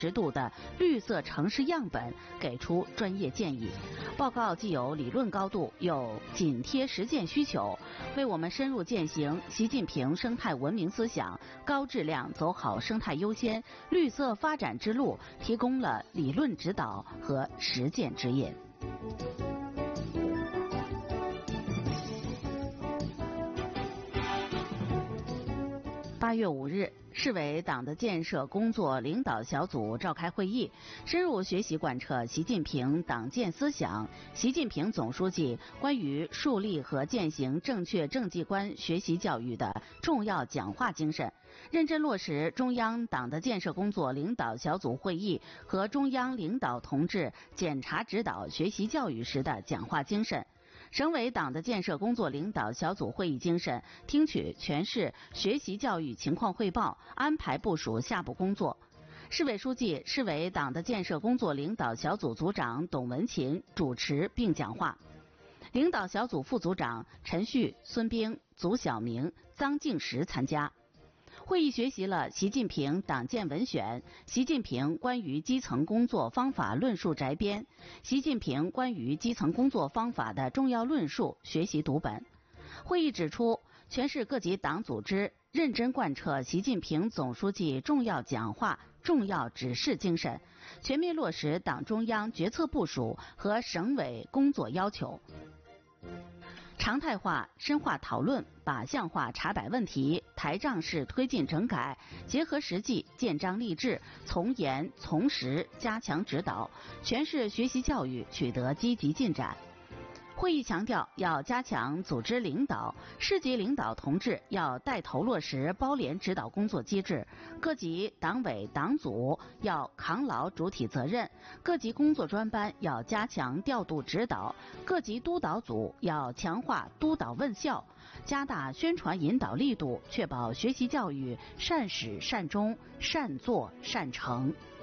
实度的绿色城市样本，给出专业建议。报告既有理论高度，又紧贴实践需求，为我们深入践行习近平生态文明思想、高质量走好生态优先、绿色发展之路提供了理论指导和实践指引。8月5日，市委党的建设工作领导小组召开会议，深入学习贯彻习近平党建思想、习近平总书记关于树立和践行正确政绩观学习教育的重要讲话精神，认真落实中央党的建设工作领导小组会议和中央领导同志检查指导学习教育时的讲话精神。省委党的建设工作领导小组会议精神，听取全市学习教育情况汇报，安排部署下步工作。市委书记、市委党的建设工作领导小组组长董文勤主持并讲话，领导小组副组长陈旭、孙兵、祖晓明、臧敬实参加。会议学习了习近平党建文选、习近平关于基层工作方法论述摘编、习近平关于基层工作方法的重要论述学习读本。会议指出，全市各级党组织认真贯彻习近平总书记重要讲话、重要指示精神，全面落实党中央决策部署和省委工作要求，常态化、深化讨论，靶向化查摆问题，台账式推进整改，结合实际，见章立制，从严从实加强指导，全市学习教育取得积极进展。会议强调，要加强组织领导，市级领导同志要带头落实包联指导工作机制，各级党委党组要扛牢主体责任，各级工作专班要加强调度指导，各级督导组要强化督导问效，加大宣传引导力度，确保学习教育善始善终、善作善成。